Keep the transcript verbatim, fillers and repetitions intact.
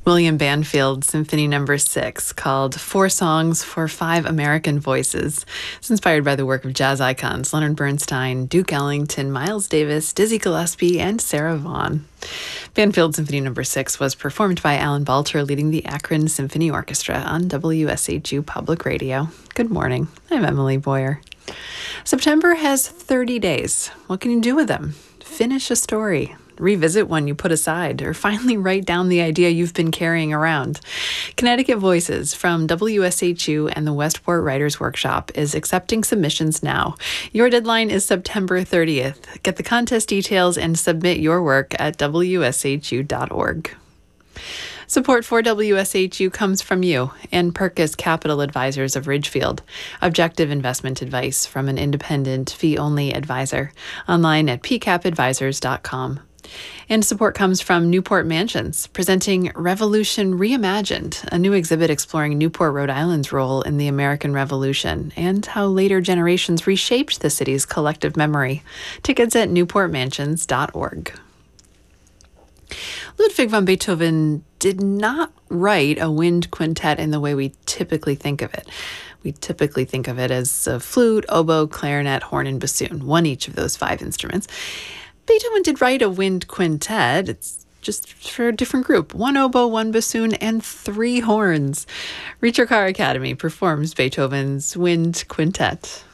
William Banfield Symphony Number Six, called Four Songs for Five American Voices. It's inspired by the work of jazz icons Leonard Bernstein, Duke Ellington, Miles Davis, Dizzy Gillespie, and Sarah Vaughan. Banfield Symphony Number Six was performed by Alan Balter, leading the Akron Symphony Orchestra on W S H U Public Radio. Good morning. I'm Emily Boyer. September has thirty days. What can you do with them? Finish a story, revisit one you put aside, or finally write down the idea you've been carrying around. Connecticut Voices from W S H U and the Westport Writers Workshop is accepting submissions now. Your deadline is September thirtieth. Get the contest details and submit your work at W S H U dot org. Support for W S H U comes from you and Perkis Capital Advisors of Ridgefield. Objective investment advice from an independent, fee-only advisor. Online at p cap advisors dot com. And support comes from Newport Mansions, presenting Revolution Reimagined, a new exhibit exploring Newport, Rhode Island's role in the American Revolution and how later generations reshaped the city's collective memory. Tickets at newport mansions dot org. Ludwig van Beethoven did not write a wind quintet in the way we typically think of it. We typically think of it as a flute, oboe, clarinet, horn, and bassoon, one each of those five instruments. Beethoven did write a wind quintet. It's just for a different group. One oboe, one bassoon, and three horns. Reach Your Car Academy performs Beethoven's Wind Quintet.